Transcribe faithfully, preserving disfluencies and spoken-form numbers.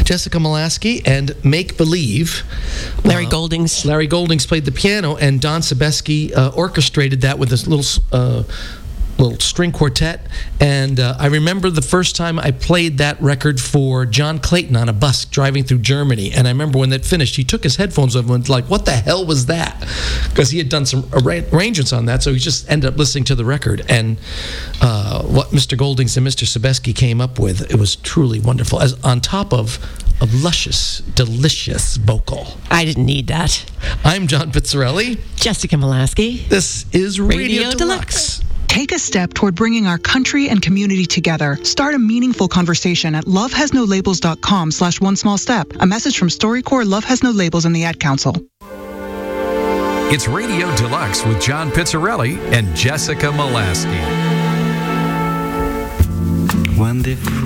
Jessica Molaski, and Make Believe. Larry Uh, Goldings. Larry Goldings played the piano, and Don Sebesky uh, orchestrated that with this little uh, little string quartet. And uh, I remember the first time I played that record for John Clayton on a bus driving through Germany. And I remember when that finished, he took his headphones off and went like, what the hell was that? Because he had done some arra- arrangements on that, so he just ended up listening to the record. And uh, what Mister Goldings and Mister Sebesky came up with, it was truly wonderful. As on top of a luscious, delicious vocal. I didn't need that. I'm John Pizzarelli. Jessica Molaski. This is Radio, Radio Deluxe. Deluxe. Take a step toward bringing our country and community together. Start a meaningful conversation at lovehasnolabels.com slash one small step. A message from StoryCorps, Love Has No Labels, and the Ad Council. It's Radio Deluxe with John Pizzarelli and Jessica Molaski. Wonderful.